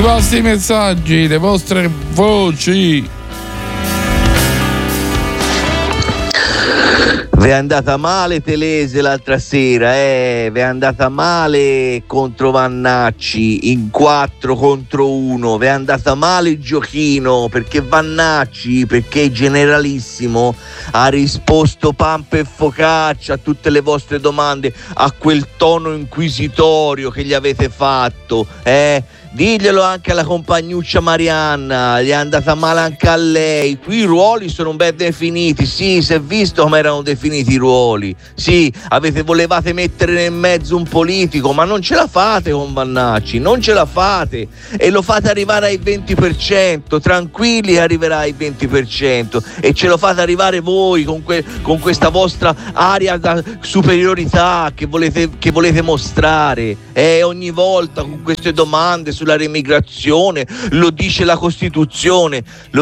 i vostri messaggi, le vostre voci. Vi è andata male Telese l'altra sera, vi è andata male contro Vannacci in 4 contro 1, vi è andata male il giochino perché Vannacci, perché Generalissimo ha risposto pampa e focaccia a tutte le vostre domande, a quel tono inquisitorio che gli avete fatto, diglielo anche alla compagnuccia Marianna, gli è andata male anche a lei. Qui i ruoli sono ben definiti, sì, si è visto come erano definiti i ruoli, sì, volevate mettere nel mezzo un politico, ma non ce la fate con Vannacci, non ce la fate, e lo fate arrivare ai 20%, tranquilli che arriverà ai 20%, e ce lo fate arrivare voi con questa vostra aria da superiorità che volete mostrare, ogni volta con queste domande sulla remigrazione. Lo dice la Costituzione,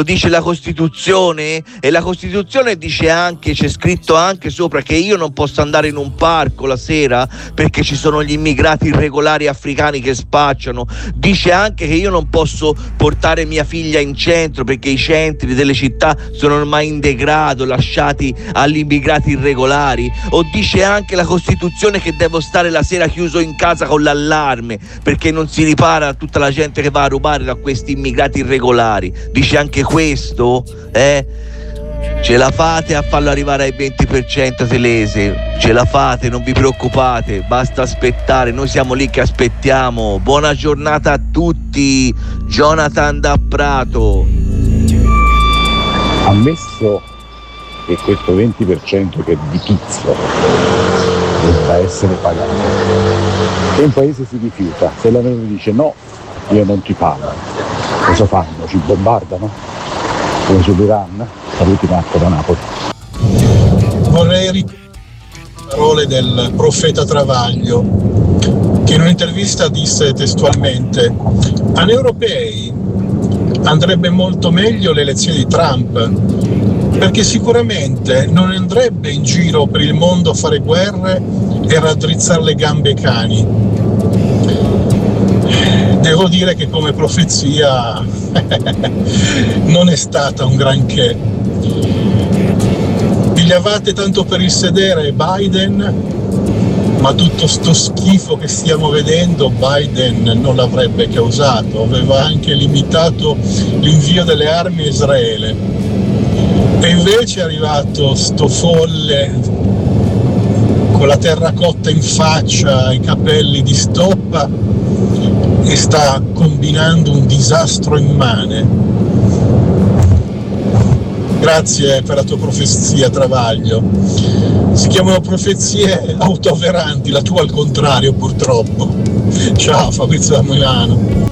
e la Costituzione dice anche, c'è scritto anche sopra, che io non posso andare in un parco la sera perché ci sono gli immigrati irregolari africani che spacciano, dice anche che io non posso portare mia figlia in centro perché i centri delle città sono ormai in degrado, lasciati agli immigrati irregolari, o dice anche la Costituzione che devo stare la sera chiuso in casa con l'allarme perché non si ripara tutta la gente che va a rubare da questi immigrati irregolari, dice anche questo, Ce la fate a farlo arrivare ai 20%, Telese, ce la fate, non vi preoccupate, basta aspettare, noi siamo lì che aspettiamo. Buona giornata a tutti, Jonathan da Prato. Ammesso che questo 20% che è di pizzo debba essere pagato, se un paese si rifiuta, se la Meloni dice no, io non ti pago, cosa fanno? Ci bombardano? Come sull'Iran? Saluti Marco da Napoli. Vorrei ripetere le parole del profeta Travaglio, che in un'intervista disse testualmente: agli europei andrebbe molto meglio l'elezione di Trump, perché sicuramente non andrebbe in giro per il mondo a fare guerre e raddrizzare le gambe ai cani. Devo dire che come profezia non è stata un granché. Pigliavate tanto per il sedere Biden, ma tutto sto schifo che stiamo vedendo Biden non l'avrebbe causato, aveva anche limitato l'invio delle armi a Israele. E invece è arrivato sto folle con la terracotta in faccia, i capelli di stoppa, e sta combinando un disastro immane. Grazie per la tua profezia, Travaglio. Si chiamano profezie autoavveranti, la tua al contrario purtroppo. Ciao Fabrizio da Milano.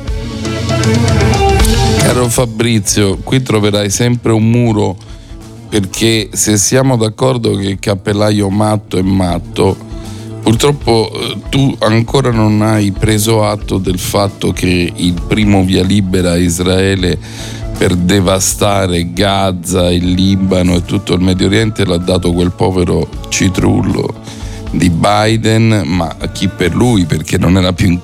Caro Fabrizio, qui troverai sempre un muro, perché se siamo d'accordo che il cappellaio matto è matto, purtroppo tu ancora non hai preso atto del fatto che il primo via libera a Israele per devastare Gaza, il Libano e tutto il Medio Oriente l'ha dato quel povero citrullo di Biden, ma chi per lui, perché non era più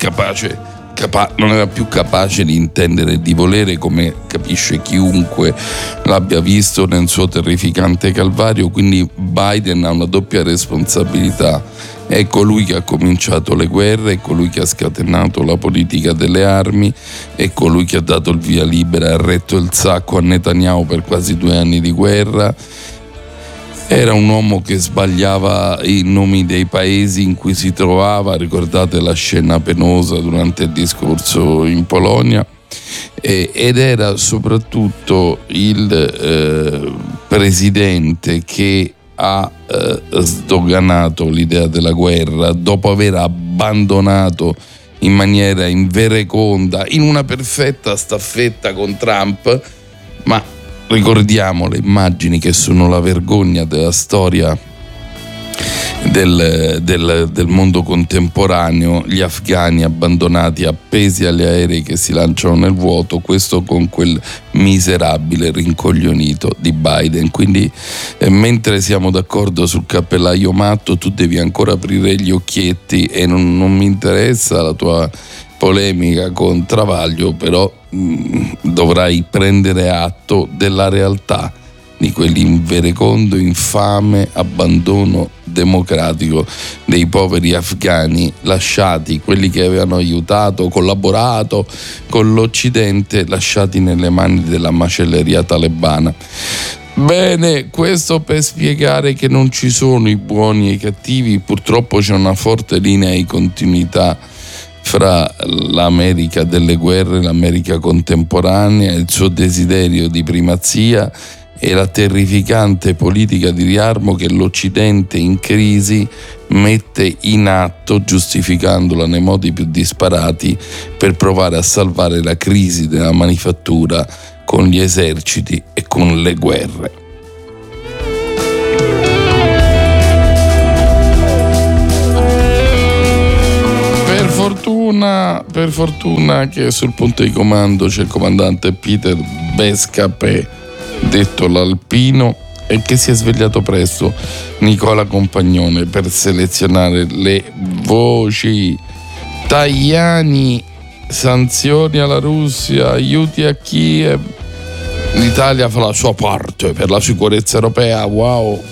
capace di intendere e di volere, come capisce chiunque l'abbia visto nel suo terrificante calvario. Quindi Biden ha una doppia responsabilità: è colui che ha cominciato le guerre, è colui che ha scatenato la politica delle armi, è colui che ha dato il via libera e ha retto il sacco a Netanyahu per quasi 2 anni di guerra. Era un uomo che sbagliava i nomi dei paesi in cui si trovava, ricordate la scena penosa durante il discorso in Polonia, ed era soprattutto il presidente che ha sdoganato l'idea della guerra dopo aver abbandonato in maniera invereconda, in una perfetta staffetta con Trump, ma ricordiamo le immagini che sono la vergogna della storia del mondo contemporaneo, gli afghani abbandonati appesi agli aerei che si lanciano nel vuoto, questo con quel miserabile rincoglionito di Biden. Quindi mentre siamo d'accordo sul cappellaio matto, tu devi ancora aprire gli occhietti, e non mi interessa la tua polemica con Travaglio, però dovrai prendere atto della realtà di quell'inverecondo, infame abbandono democratico dei poveri afghani lasciati, quelli che avevano aiutato, collaborato con l'Occidente, lasciati nelle mani della macelleria talebana. Bene, questo per spiegare che non ci sono i buoni e i cattivi. Purtroppo c'è una forte linea di continuità fra l'America delle guerre, l'America contemporanea, il suo desiderio di primazia e la terrificante politica di riarmo che l'Occidente in crisi mette in atto, giustificandola nei modi più disparati, per provare a salvare la crisi della manifattura con gli eserciti e con le guerre. Per fortuna che sul punto di comando c'è il comandante Peter Bescapè, detto l'Alpino, e che si è svegliato presto Nicola Compagnone per selezionare le voci. Tajani, sanzioni alla Russia, aiuti a Kiev, l'Italia fa la sua parte per la sicurezza europea. Wow.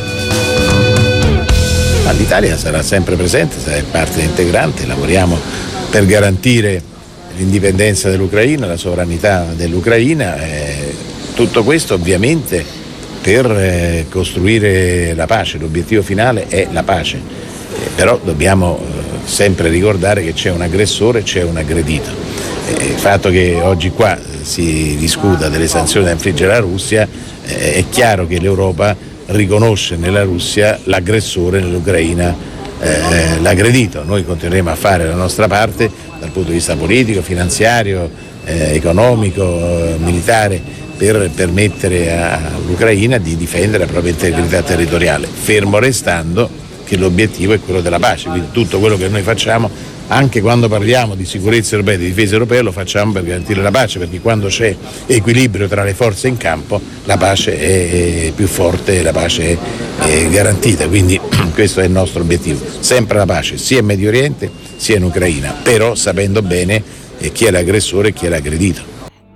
L'Italia sarà sempre presente, sarà parte integrante, lavoriamo per garantire l'indipendenza dell'Ucraina, la sovranità dell'Ucraina, tutto questo ovviamente per costruire la pace. L'obiettivo finale è la pace, però dobbiamo sempre ricordare che c'è un aggressore e c'è un aggredito. Il fatto che oggi qua si discuta delle sanzioni da infliggere alla Russia, è chiaro che l'Europa riconosce nella Russia l'aggressore, nell'Ucraina l'aggredito. Noi continueremo a fare la nostra parte dal punto di vista politico, finanziario, economico, militare, per permettere all'Ucraina di difendere la propria integrità territoriale, fermo restando che l'obiettivo è quello della pace. Quindi tutto quello che noi facciamo, anche quando parliamo di sicurezza europea e di difesa europea, lo facciamo per garantire la pace, perché quando c'è equilibrio tra le forze in campo la pace è più forte, la pace è garantita. Quindi questo è il nostro obiettivo, sempre la pace, sia in Medio Oriente sia in Ucraina, però sapendo bene chi è l'aggressore e chi è l'aggredito.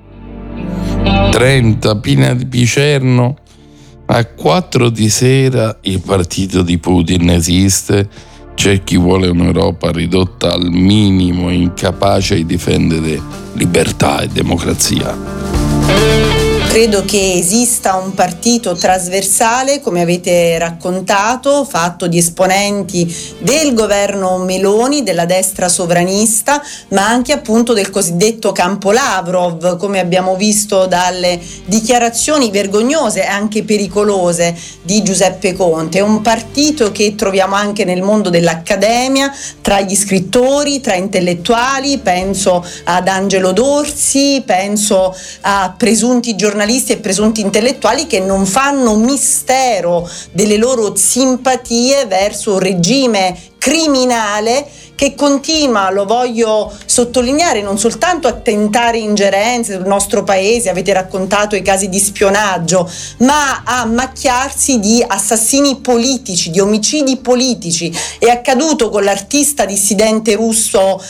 30, Pina di Picerno, a 4 di sera il partito di Putin esiste, c'è chi vuole un'Europa ridotta al minimo, incapace di difendere libertà e democrazia. Credo che esista un partito trasversale, come avete raccontato, fatto di esponenti del governo Meloni, della destra sovranista, ma anche appunto del cosiddetto campo Lavrov, come abbiamo visto dalle dichiarazioni vergognose e anche pericolose di Giuseppe Conte. È un partito che troviamo anche nel mondo dell'accademia, tra gli scrittori, tra intellettuali, penso ad Angelo Dorsi, penso a presunti giornalisti e presunti intellettuali che non fanno mistero delle loro simpatie verso un regime criminale che continua, lo voglio sottolineare, non soltanto a tentare ingerenze sul nostro paese, avete raccontato i casi di spionaggio, ma a macchiarsi di assassini politici, di omicidi politici. È accaduto con l'artista dissidente russo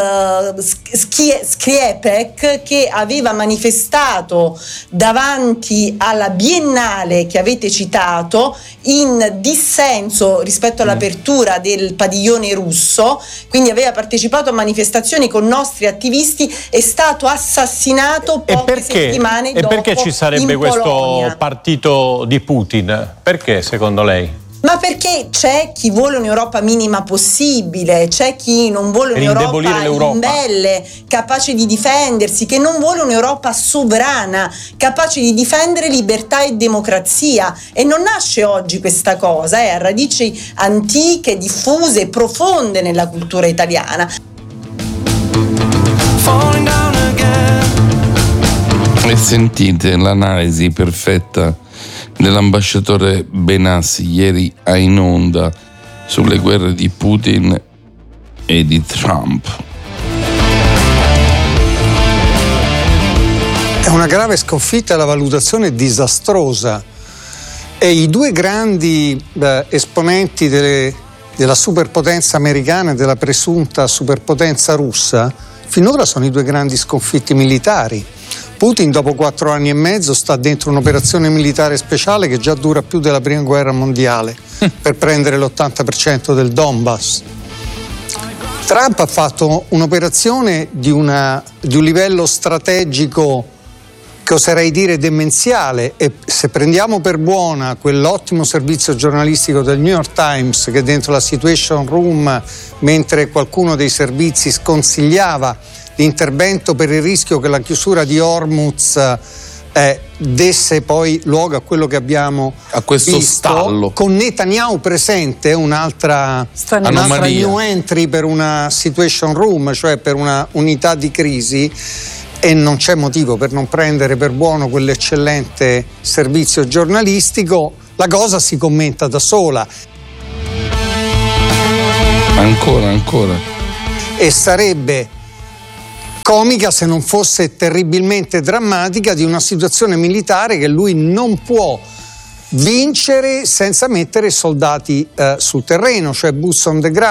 Skripek, che aveva manifestato davanti alla Biennale che avete citato in dissenso rispetto all'apertura del padiglione russo, quindi aveva partecipato a manifestazioni con nostri attivisti, è stato assassinato poche settimane dopo. E perché ci sarebbe questo partito di Putin? Perché secondo lei? Ma perché c'è chi vuole un'Europa minima possibile, c'è chi non vuole un'Europa imbelle, capace di difendersi, che non vuole un'Europa sovrana, capace di difendere libertà e democrazia. E non nasce oggi questa cosa, ha radici antiche, diffuse, profonde nella cultura italiana. E sentite l'analisi perfetta dell'ambasciatore Benassi ieri a In Onda sulle guerre di Putin e di Trump. È una grave sconfitta, la valutazione è disastrosa e i due grandi esponenti della superpotenza americana e della presunta superpotenza russa finora sono i due grandi sconfitti militari. Putin dopo 4 anni e mezzo sta dentro un'operazione militare speciale che già dura più della prima guerra mondiale per prendere l'80% del Donbass. Trump ha fatto un'operazione di un livello strategico che oserei dire demenziale, e se prendiamo per buona quell'ottimo servizio giornalistico del New York Times che dentro la Situation Room, mentre qualcuno dei servizi sconsigliava l'intervento per il rischio che la chiusura di Hormuz desse poi luogo a quello che abbiamo a questo visto, stallo con Netanyahu presente, un'altra new entry per una Situation Room, cioè per una unità di crisi, e non c'è motivo per non prendere per buono quell'eccellente servizio giornalistico. La cosa si commenta da sola. Ancora. E sarebbe comica se non fosse terribilmente drammatica, di una situazione militare che lui non può vincere senza mettere soldati sul terreno, cioè boots on the ground.